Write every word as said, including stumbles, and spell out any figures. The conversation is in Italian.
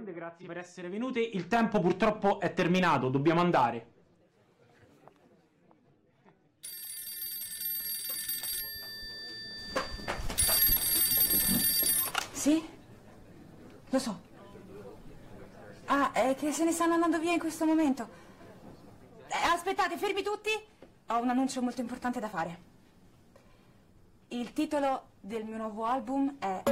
Grande grazie per essere venuti. Il tempo purtroppo è terminato, dobbiamo andare. Sì? Lo so. Ah, è che se ne stanno andando via in questo momento. Eh, aspettate, fermi tutti. Ho un annuncio molto importante da fare. Il titolo del mio nuovo album è